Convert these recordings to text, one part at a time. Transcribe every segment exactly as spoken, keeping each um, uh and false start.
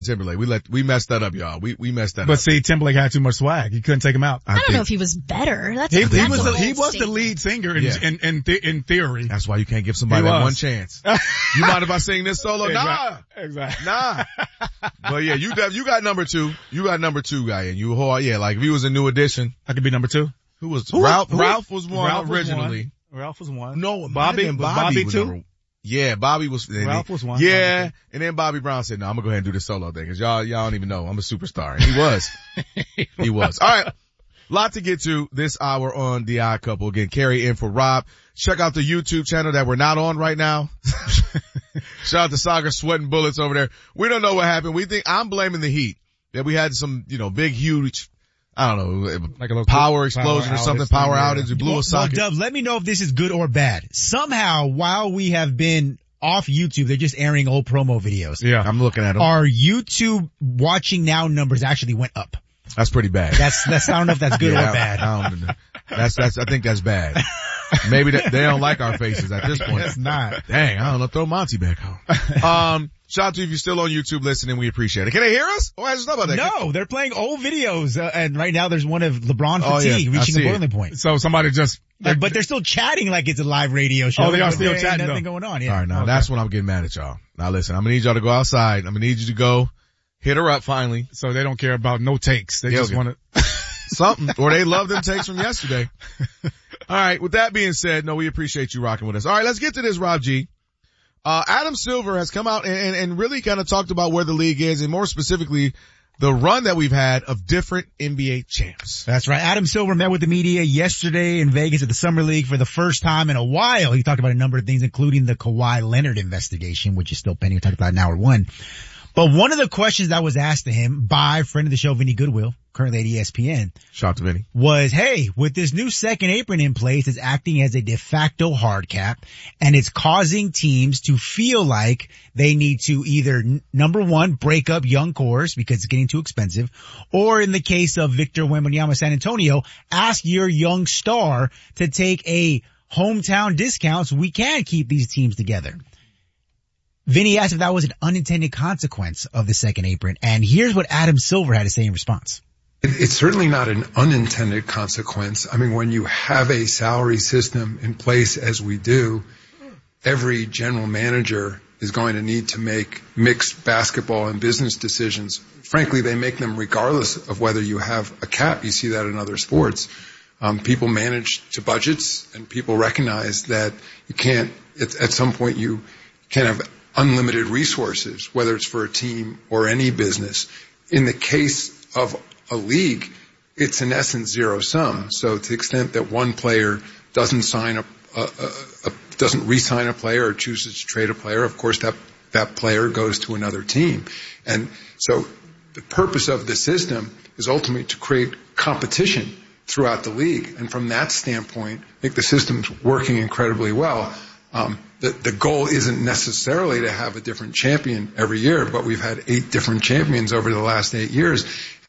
Timberlake. We let, we messed that up, y'all. We, we messed that but up. But see, Timberlake had too much swag. You couldn't take him out. I, I don't think, know if he was better. That's, he, that's he was, the, he was statement. the lead singer in, yeah. in, in, th- in theory. That's why you can't give somebody that one chance. You mind if I sing this solo? Nah. Exactly. Nah. But yeah, you, you got number two. You got number two guy and you, yeah, like if he was a new addition. I could be number two. Who was, who, Ralph, who, Ralph was one Ralph originally. Was one. Ralph was one. No, Bobby, Bobby, Bobby was too? Number, yeah, Bobby was. Ralph was one. Yeah, and then Bobby Brown said, no, I'm gonna go ahead and do this solo thing, cause y'all, y'all don't even know. I'm a superstar. And he was. He was. Alright. Lot to get to this hour on The Odd Couple. Again, Carrie in for Rob. Check out the YouTube channel that we're not on right now. Shout out to Saga sweating bullets over there. We don't know what happened. We think, I'm blaming the heat. That we had some, you know, big, huge, I don't know, like a power explosion power or something, power outage. It blew well, a socket. Well, Dubs, let me know if this is good or bad. Somehow, while we have been off YouTube, they're just airing old promo videos. Yeah, I'm looking at them. Our YouTube watching now numbers actually went up. That's pretty bad. That's, that's, I don't know if that's good yeah, or bad. I don't know. That's, that's, I think that's bad. Maybe they, they don't like our faces at this point. It's not. Dang, I don't know, throw Monty back home. Um, shout out to you if you're still on YouTube listening, we appreciate it. Can they hear us? Oh, I just know about that. No, they're playing old videos, uh, and right now there's one of LeBron oh, fatigue yeah, reaching a boiling it. point. So somebody just, they're, but they're still chatting like it's a live radio show. Oh, they are still chatting. Nothing though. going on. Yeah. All right, now okay. that's when I'm getting mad at y'all. Now listen, I'm gonna need y'all to go outside. I'm gonna need you to go hit her up finally. So they don't care about no takes. They yeah, just okay. want to. Something, or they love them takes from yesterday. All right, with that being said, no, we appreciate you rocking with us. All right, let's get to this, Rob G. Uh, Adam Silver has come out and, and, and really kind of talked about where the league is, and more specifically, the run that we've had of different N B A champs. That's right. Adam Silver met with the media yesterday in Vegas at the Summer League for the first time in a while. He talked about a number of things, including the Kawhi Leonard investigation, which is still pending. We talked about in hour one. But one of the questions that was asked to him by friend of the show, Vinny Goodwill, currently at E S P N, shout out to Vinny, was, hey, with this new second apron in place, it's acting as a de facto hard cap, and it's causing teams to feel like they need to either, n- number one, break up young cores because it's getting too expensive, or in the case of Victor Wembanyama San Antonio, ask your young star to take a hometown discount so we can keep these teams together. Vinny asked if that was an unintended consequence of the second apron, and here's what Adam Silver had to say in response. It's certainly not an unintended consequence. I mean, when you have a salary system in place as we do, every general manager is going to need to make mixed basketball and business decisions. Frankly, they make them regardless of whether you have a cap. You see that in other sports. Um, people manage to budgets, and people recognize that you can't, at, at some point you can't have unlimited resources, whether it's for a team or any business. In the case of a league, it's in essence zero sum. So to the extent that one player doesn't sign a, a, a, a doesn't re-sign a player or chooses to trade a player, of course that that player goes to another team. And so the purpose of the system is ultimately to create competition throughout the league. And from that standpoint, I think the system's working incredibly well. Um, the, the goal isn't necessarily to have a different champion every year, but we've had eight different champions over the last eight years.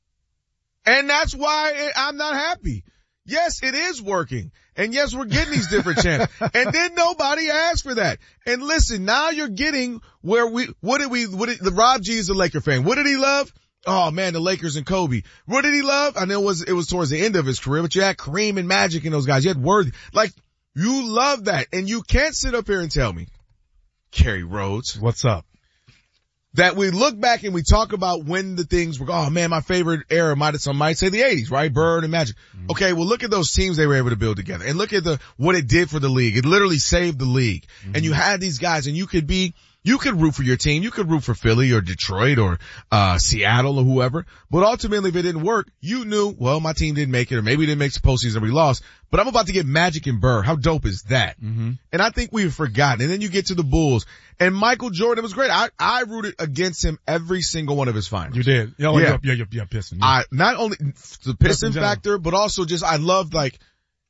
And that's why it, I'm not happy. Yes, it is working. And yes, we're getting these different champs. And then nobody asked for that. And listen, now you're getting where we, what did we, what did, the Rob G is a Laker fan. What did he love? Oh man, the Lakers and Kobe. What did he love? I know it was, it was towards the end of his career, but you had Kareem and Magic and those guys. You had Worthy. Like, you love that. And you can't sit up here and tell me, Kerry Rhodes, what's up? That we look back and we talk about when the things were, oh man, my favorite era might, some might say the eighties, right? Bird and Magic. Mm-hmm. Okay, well look at those teams they were able to build together and look at the, what it did for the league. It literally saved the league. Mm-hmm. And you had these guys and you could be, you could root for your team. You could root for Philly or Detroit or, uh, Seattle or whoever. But ultimately if it didn't work, you knew, well, my team didn't make it or maybe it didn't make the postseason, we lost. But I'm about to get Magic and Bird. How dope is that? Mm-hmm. And I think we've forgotten. And then you get to the Bulls. And Michael Jordan was great. I, I rooted against him every single one of his finals. You did. Oh, yeah. Yeah, yeah, yeah, Piston. Yeah. I, not only the Piston factor, but also just I loved like,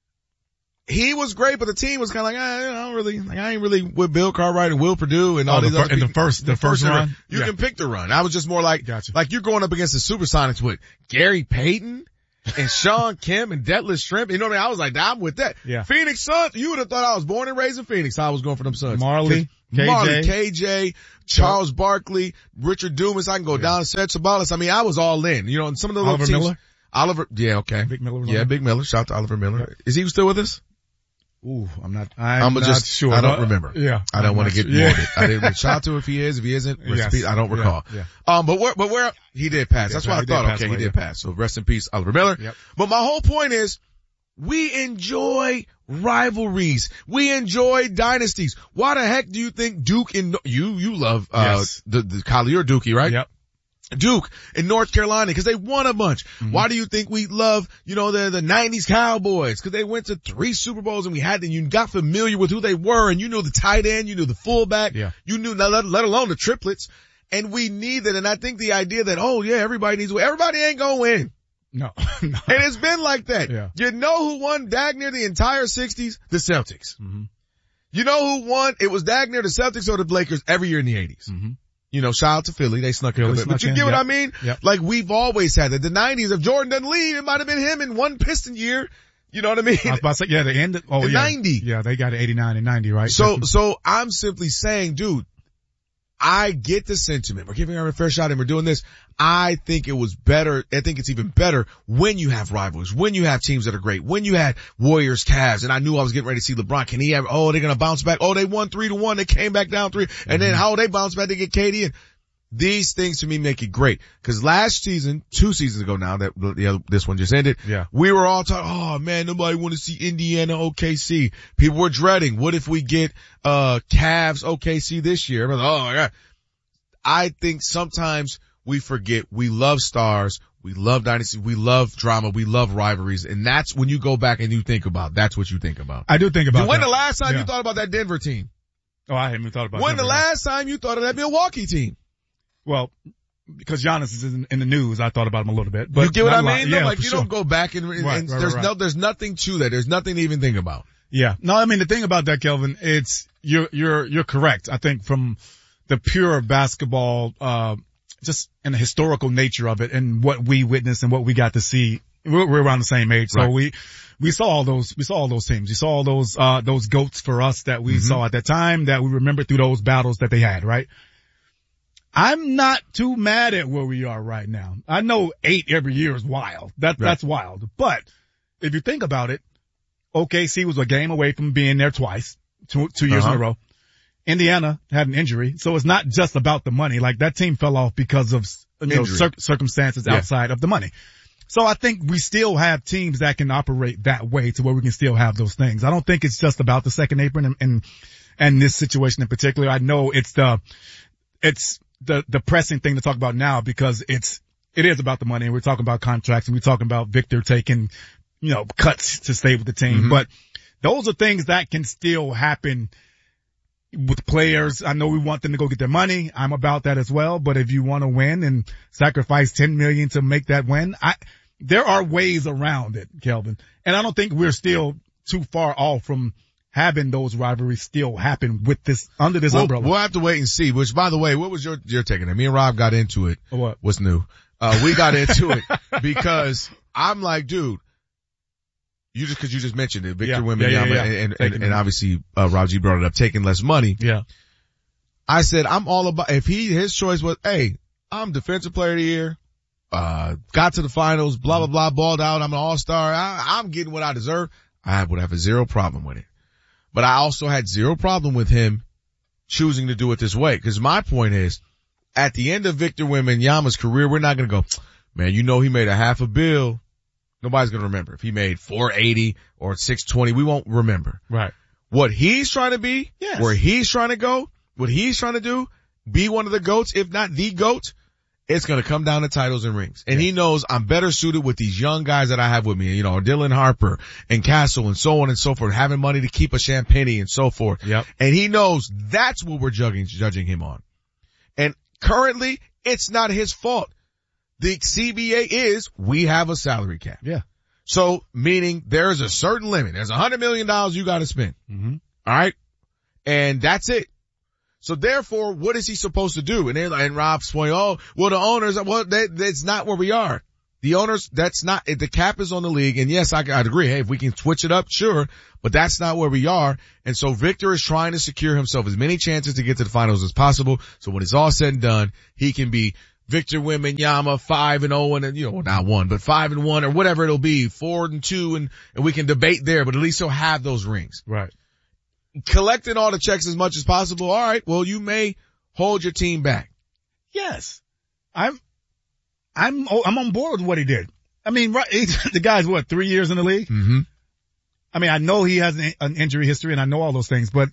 he was great, but the team was kind of like, I don't really, like, I ain't really with Bill Cartwright and Will Purdue and all oh, these the, other in people. the first, the, the first, first run. You yeah. can pick the run. I was just more like, gotcha. like you're going up against the Supersonics with Gary Payton and Sean Kemp and Detlef Shrimp. You know what I mean? I was like, I'm with that. Yeah. Phoenix Suns. You would have thought I was born and raised in Phoenix. I was going for them Suns. Marley, K J. Marley, K J, Charles Barkley, Richard Dumas. I can go Yeah. down to Seth Sabalas. I mean, I was all in. You know, and some of the Oliver teams, Miller? Oliver, yeah, okay. Big Miller was Yeah, on Big Miller. Shout out to Oliver Miller. Is he still with us? Ooh, I'm not, I'm, I'm not just, sure. I don't but, remember. Yeah. I don't I'm want not to get sure. morbid. Yeah. I didn't shout out to if he is, if he isn't, rest in Yes. peace. I don't Yeah, recall. yeah. Um, but where, but where, he did pass. He That's did what pass. I He thought. did pass Okay, he away, did yeah. pass. So rest in peace, Oliver Miller. Yep. But my whole point is, we enjoy rivalries. We enjoy dynasties. Why the heck do you think Duke and you, you love, uh, Yes. the, the Kylie or Dookie, right? Yep. Duke in North Carolina because they won a bunch. Mm-hmm. Why do you think we love, you know, the, the nineties Cowboys? Because they went to three Super Bowls and we had them. You got familiar with who they were and you knew the tight end, you knew the fullback, Yeah. you knew, let, let alone the triplets. And we need that. And I think the idea that, oh yeah, everybody needs to win. Everybody ain't gonna win. No. no. And it's been like that. Yeah. You know who won dag near the entire sixties? The Celtics. Mm-hmm. You know who won? It was dag near the Celtics or the Lakers every year in the eighties. Mm-hmm. You know, shout out to Philly. They snuck Philly in a bit. snuck But you in, get what yep. I mean? Yep. Like we've always had that. The nineties, if Jordan doesn't leave, it might have been him in one Piston year. You know what I mean? I was about to say, yeah, the end, oh The yeah. ninety. Yeah, they got it eighty-nine and ninety, right? So, so I'm simply saying, dude, I get the sentiment. We're giving her a fair shot and we're doing this. I think it was better. I think it's even better when you have rivalries, when you have teams that are great, when you had Warriors, Cavs, and I knew I was getting ready to see LeBron. Can he have, oh, they're going to bounce back. Oh, they won three to one. They came back down three. And then how they bounce back to get K D in. These things to me make it great. Cause last season, two seasons ago now that the other, this one just ended, Yeah. we were all talking, oh man, nobody want to see Indiana O K C. People were dreading, what if we get, uh, Cavs O K C this year? Like, oh my God. I think sometimes we forget we love stars, we love dynasty, we love drama, we love rivalries, and that's when you go back and you think about, that's what you think about. I do think about When that. the last time Yeah. you thought about that Denver team? Oh, I haven't even thought about When that. the last time you thought of that Milwaukee team? Well, because Giannis is in, in the news, I thought about him a little bit. But You get what I not a lot. mean? No, Yeah, like for you sure. don't go back and, and, Right, and right, there's right, no, right. there's nothing to that. There's nothing to even think about. Yeah. No, I mean, the thing about that, Kelvin, it's, you're, you're, you're correct. I think from the pure basketball, uh, just in the historical nature of it and what we witnessed and what we got to see, we're, we're around the same age. So Right. we, we saw all those, we saw all those teams. We saw all those, uh, those goats for us that we Mm-hmm. saw at that time that we remember through those battles that they had, right? I'm not too mad at where we are right now. I know eight every year is wild. That, Right. that's wild. But if you think about it, O K C was a game away from being there twice, two, two years Uh-huh. in a row. Indiana had an injury, so it's not just about the money. Like that team fell off because of you know, Injury. cir- circumstances Yeah. outside of the money. So I think we still have teams that can operate that way to where we can still have those things. I don't think it's just about the second apron and, and, and this situation in particular. I know it's the, it's the, the pressing thing to talk about now because it's, it is about the money and we're talking about contracts and we're talking about Victor taking, you know, cuts to stay with the team. Mm-hmm. But those are things that can still happen with players. I know we want them to go get their money. I'm about that as well. But if you want to win and sacrifice ten million to make that win, I, there are ways around it, Kelvin. And I don't think we're still too far off from having those rivalries still happen with this, under this We'll, umbrella. we'll have to wait and see, which by the way, what was your, your take on that? Me and Rob got into it. What? What's new? Uh, we got into it because I'm like, dude, you just, cause you just mentioned it, Victor Yeah, Wembanyama yeah, yeah, yeah. and, and, Taking and, it. and obviously, uh, Rob G brought it up, taking less money. Yeah. I said, I'm all about, if he, his choice was, hey, I'm defensive player of the year, uh, got to the finals, blah, blah, blah, balled out, I'm an all-star, I, I'm getting what I deserve, I would have a zero problem with it. But I also had zero problem with him choosing to do it this way. Cause my point is, at the end of Victor Wembanyama's career, we're not gonna go, man, you know he made a half a bill. Nobody's gonna remember. If he made four eighty or six twenty, we won't remember. Right. What he's trying to be, Yes. where he's trying to go, what he's trying to do, be one of the GOATs, if not the GOAT, it's going to come down to titles and rings. And he knows I'm better suited with these young guys that I have with me, you know, Dylan Harper and Castle and so on and so forth, having money to keep a Champagne and so forth. Yep. And he knows that's what we're judging, judging him on. And currently, it's not his fault. The C B A is, we have a salary cap. Yeah. So, meaning there's a certain limit. There's a hundred million dollars you gotta spend. Mm-hmm. All right. And that's it. So therefore, what is he supposed to do? And they're like, and Rob's point, oh, well, the owners, well, that, that's not where we are. The The owners, that's not, the cap is on the league. And yes, I, I'd agree. Hey, if we can switch it up, sure. But that's not where we are. And so Victor is trying to secure himself as many chances to get to the finals as possible. So when it's all said and done, he can be Victor Wembanyama, five and oh, and you know, not one, but five and one or whatever it'll be, four and two, and, and we can debate there, but at least he'll have those rings. Right. Collecting all the checks as much as possible. All right. Well, you may hold your team back. Yes. I'm, I'm, oh, I'm on board with what he did. I mean, right, the guy's what, three years in the league? Mm-hmm. I mean, I know he has an, an injury history and I know all those things, but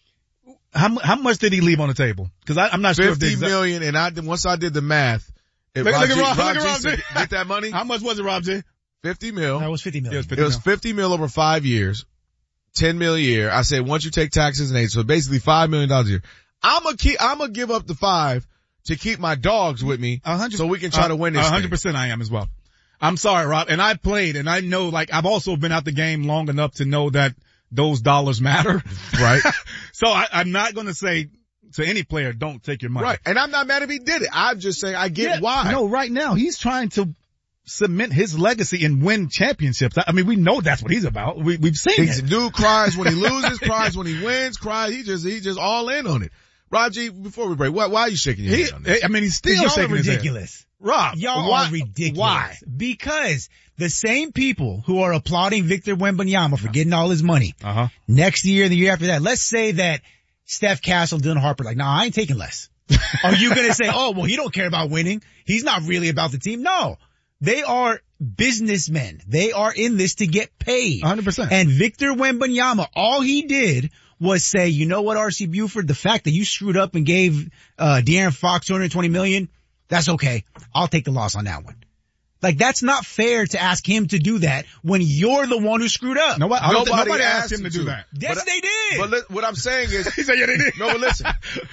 how, how much did he leave on the table? Cause I, I'm not sure if fifty million, and I, once I did the math, if look, Rob look G, at Rob, Rob look G at Rob said, G. get that money, how much was it, Rob G? fifty mil. That was fifty million. It was fifty It was mil. fifty mil over five years, ten mil a year. I said once you take taxes and eight, so basically five million dollars a year. I'm gonna keep, I'm gonna give up the five to keep my dogs with me, so we can try uh, to win this. A hundred percent, I am as well. I'm sorry, Rob, and I played, and I know, like, I've also been out the game long enough to know that those dollars matter, right? So I, I'm not going to say to any player, don't take your money, right? And I'm not mad if he did it. I'm just saying I get yeah, why. No, right now he's trying to cement his legacy and win championships. I mean, we know that's what he's about. We, we've seen He's it. a dude cries when he loses, cries when he wins, cries. He just, he just all in on it. Rob G, before we break, why, why are you shaking your He, head on this? I mean, he's still Y'all shaking are his head. ridiculous. Rob, Y'all why, are ridiculous. Why? Because the same people who are applauding Victor Wembanyama for getting all his money Uh-huh. next year and the year after that, let's say that Steph Castle, Dylan Harper, like, nah, I ain't taking less. Are you going to say, oh, well, he don't care about winning. He's not really about the team. No, they are businessmen. They are in this to get paid. one hundred percent. And Victor Wembanyama, all he did was say, you know what, R C Buford, the fact that you screwed up and gave, uh, De'Aaron Fox two hundred twenty million dollars, that's okay. I'll take the loss on that one. Like, that's not fair to ask him to do that when you're the one who screwed up. Nobody, I don't think- Nobody nobody asked asked him to him do to. that. Yes, But- they did. But li- what I'm saying is, He said, yeah, they did. no, but listen,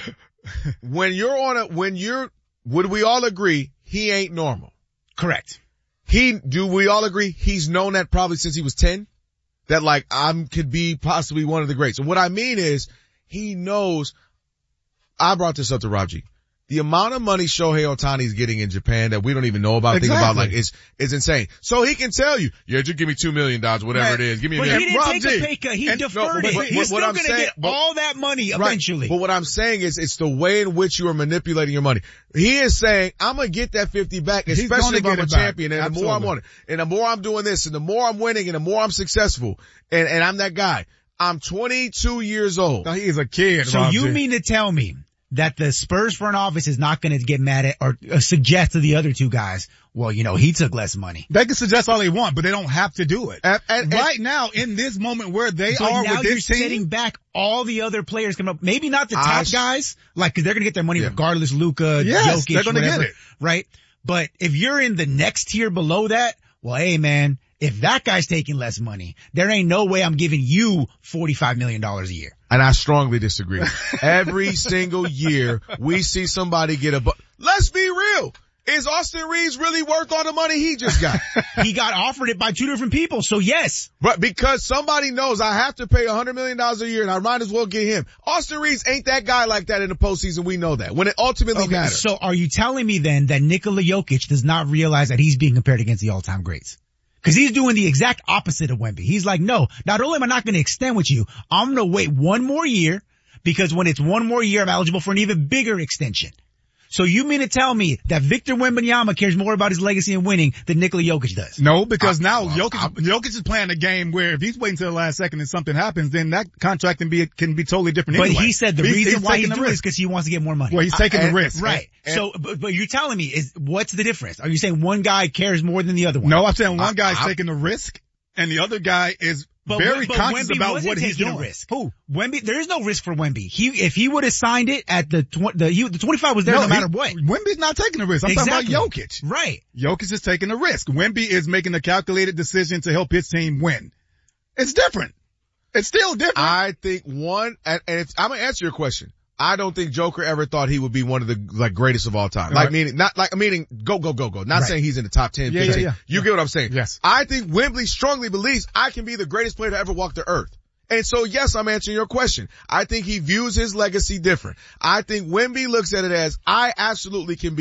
when you're on a, when you're, would we all agree he ain't normal? Correct. He, do we all agree he's known that probably since he was ten? That like, I'm, could be possibly one of the greats. And what I mean is, he knows, I brought this up to Rob G. The amount of money Shohei Ohtani is getting in Japan that we don't even know about, Exactly. think about, like, it's, it's insane. So he can tell you, yeah, just give me two million dollars, whatever Man, it is. Give me a But million. he didn't Rob take G. a pay cut. He And- no, deferred but- it. but- He's what still I'm going to saying- get but- all that money Right. eventually. But what I'm saying is, it's the way in which you are manipulating your money. He is saying, I'm gonna get that fifty back, He's especially gonna if I'm get a it back. champion, and the more I'm Absolutely. on it, and the more I'm doing this, and the more I'm winning, and the more I'm successful, and, and I'm that guy. I'm twenty-two years old. No, he is a kid, So Rob you G. mean to tell me that the Spurs front office is not going to get mad at or uh, suggest to the other two guys, well, you know, he took less money. They can suggest all they want, but they don't have to do it. And- and- and- right now, in this moment where they But are now with you're this team, setting back all the other players coming up. Maybe not the top I sh- guys, like, cause they're going to get their money Yeah. regardless, Luka, Yes, Jokic, they're gonna whatever, get it. right? But if you're in the next tier below that, well, hey man, if that guy's taking less money, there ain't no way I'm giving you forty-five million dollars a year. And I strongly disagree. Every single year, we see somebody get a bu- Let's be real. Is Austin Reeves really worth all the money he just got? He got offered it by two different people, so yes. But because somebody knows I have to pay one hundred million dollars a year and I might as well get him. Austin Reeves ain't that guy like that in the postseason. We know that. When it ultimately Okay, matters. so are you telling me then that Nikola Jokic does not realize that he's being compared against the all-time greats? Cause he's doing the exact opposite of Wemby. He's like, no, not only am I not going to extend with you, I'm going to wait one more year because when it's one more year, I'm eligible for an even bigger extension. So you mean to tell me that Victor Wembanyama cares more about his legacy and winning than Nikola Jokic does? No, because now well, Jokic, Jokic is playing a game where if he's waiting until the last second and something happens, then that contract can be can be totally different. But anyway. he said the He's- reason he's why he's taking the doing it is risk. because he wants to get more money. Well, he's taking and- the risk, Right. and- so, but, but you're telling me is what's the difference? Are you saying one guy cares more than the other one? No, I'm saying one I- guy's I- taking the risk, and the other guy is But very Wem- but conscious Wemby about wasn't what he's taking a doing. risk. Who? Wemby, there is no risk for Wemby. He, if he would have signed it at the tw- the he, the twenty-five was there no, he- matter what. Wemby's not taking the risk. I'm Exactly. talking about Jokic. Right. Jokic is taking the risk. Wemby is making a calculated decision to help his team win. It's different. It's still different. I think one, and, and if, I'm gonna answer your question. I don't think Joker ever thought he would be one of the like greatest of all time. Like Right. meaning, not like meaning go go go go. Not Right. saying he's in the top ten, Yeah, yeah, fifteen. yeah. You get what I'm saying? Yes. I think Wembley strongly believes I can be the greatest player to ever walk the earth. And so yes, I'm answering your question. I think he views his legacy different. I think Wemby looks at it as I absolutely can be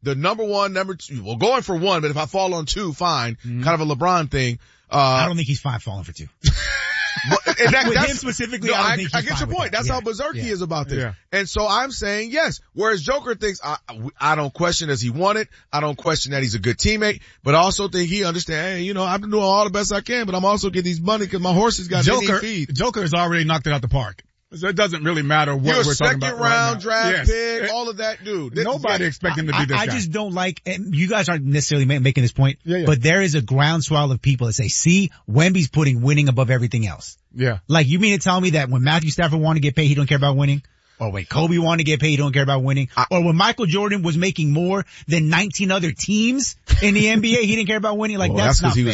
the number one, number two, well, going for one, but if I fall on two, fine. Mm-hmm. Kind of a LeBron thing. Uh, I don't think he's fine falling for two. But, and that, With that's, him specifically, no, I don't I, think he's I get fine your with point. that. That's Yeah. how berserk he Yeah. is about this. Yeah. And so I'm saying yes. Whereas Joker thinks, I, I don't question does he want it. I don't question that he's a good teammate, but I also think he understands, hey, you know, I've been doing all the best I can, but I'm also getting these money because my horses got Joker, feed. Joker has already knocked it out the park. So it doesn't really matter what You're a we're talking second about round right now. draft Yes. pick, all of that, dude. This- Nobody yeah. expect him to be I, this I guy. just don't like, and you guys aren't necessarily ma- making this point, Yeah, yeah. but there is a groundswell of people that say, see, Wemby's putting winning above everything else. Yeah. Like, you mean to tell me that when Matthew Stafford wanted to get paid, he don't care about winning? Or when Kobe wanted to get paid, he don't care about winning? I, or when Michael Jordan was making more than nineteen other teams in the N B A, he didn't care about winning? Like, Well, that's, that's 'cause not he was fair.